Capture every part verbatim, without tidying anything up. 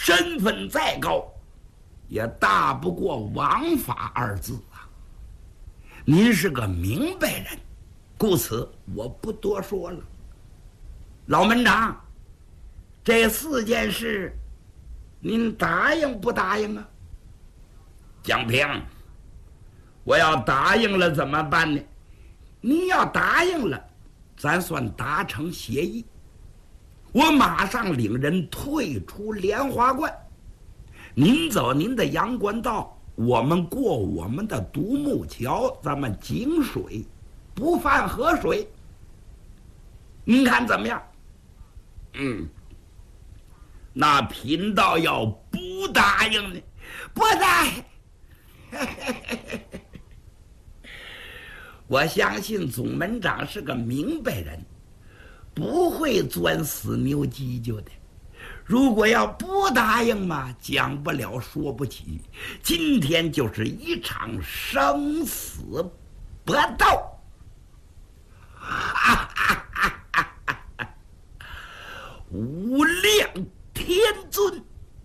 身份再高，也大不过王法二字啊。您是个明白人，故此我不多说了。老门长，这四件事，您答应不答应啊？蒋平，我要答应了怎么办呢？您要答应了，咱算达成协议。我马上领人退出莲花观，您走您的阳关道，我们过我们的独木桥，咱们井水不犯河水。您看怎么样？嗯，那贫道要不答应呢？不答应。我相信总门长是个明白人，不会钻死牛犄角的。如果要不答应嘛，讲不了说不起，今天就是一场生死搏斗。无量天尊，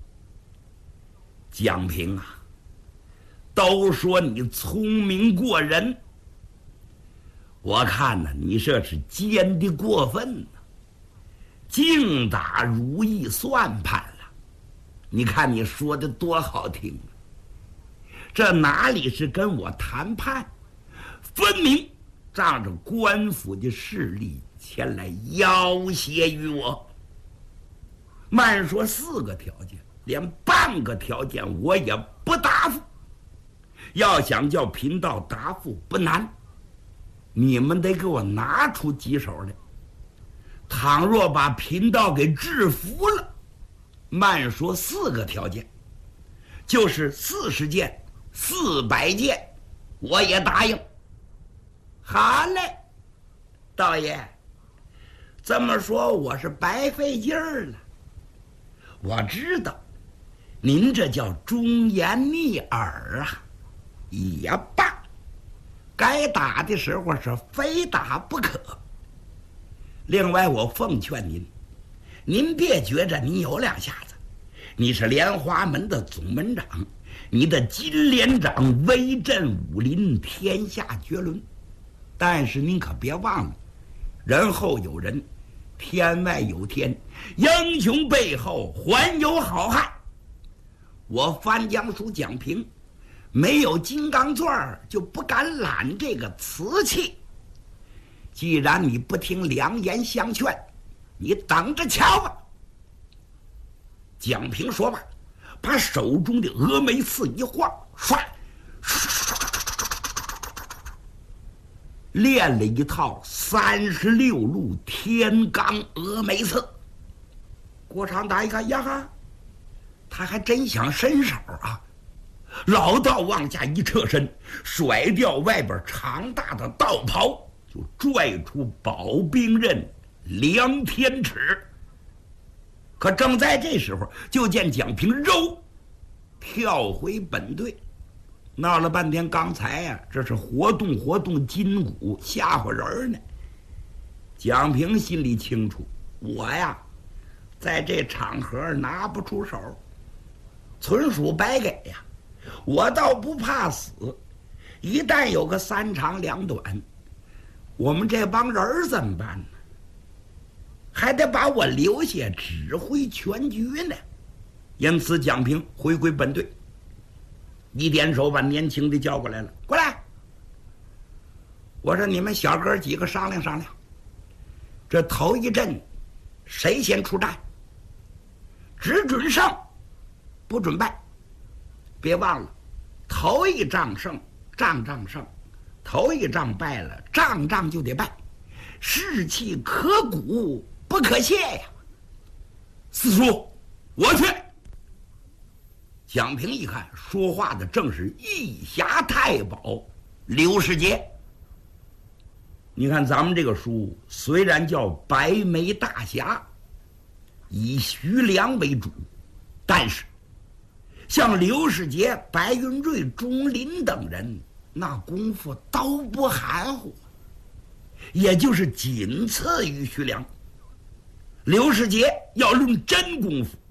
蒋平啊，都说你聪明过人，我看呢，你这是奸的过分呢，净打如意算盘了。你看你说的多好听啊，这哪里是跟我谈判，分明仗着官府的势力前来要挟于我。慢说四个条件，连半个条件我也不答复。要想叫贫道答复不难，你们得给我拿出几手来。倘若把贫道给制服了，慢说四个条件，就是四十件、四百件，我也答应。好嘞，道爷，这么说我是白费劲儿了。我知道，您这叫忠言逆耳啊，也罢，该打的时候是非打不可。另外，我奉劝您，您别觉着你有两下子，你是莲花门的总门长，你的金连长威震武林，天下绝伦。但是您可别忘了，人后有人，天外有天，英雄背后还有好汉。我翻江叔蒋平，没有金刚钻就不敢揽这个瓷器。既然你不听良言相劝，你等着瞧吧。蒋平说罢，把手中的峨眉刺一晃，唰，练了一套三十六路天罡峨眉刺。郭长达一看，呀哈，他还真想伸手啊！老道往下一侧身，甩掉外边长大的道袍，就拽出保兵刃梁天尺。可正在这时候，就见蒋平肉跳回本队。闹了半天，刚才呀、啊，这是活动活动筋骨，吓唬人呢。蒋平心里清楚，我呀，在这场合拿不出手，纯属白给呀。我倒不怕死，一旦有个三长两短，我们这帮人怎么办呢？还得把我留下指挥全局呢。因此，蒋平回归本队。一点手把年轻的叫过来了，过来。我说你们小哥几个商量商量，这头一阵谁先出战？只准胜，不准败。别忘了，头一仗胜，仗仗胜；头一仗败了，仗仗就得败。士气可鼓不可泄呀！四叔，我去。蒋平一看，说话的正是义侠太保刘世杰。你看咱们这个书虽然叫白眉大侠，以徐良为主，但是像刘世杰、白云瑞、钟林等人，那功夫都不含糊，也就是仅次于徐良。刘世杰要论真功夫，